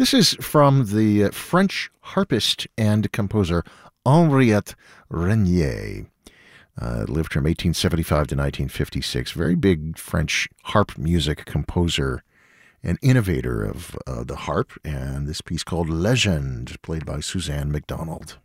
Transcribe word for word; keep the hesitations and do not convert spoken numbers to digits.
This is from the uh, French harpist and composer Henriette Renier. Uh, lived from eighteen seventy-five to nineteen fifty-six. Very big French harp music composer and innovator of uh, the harp. And this piece called Legend, played by Suzanne MacDonald.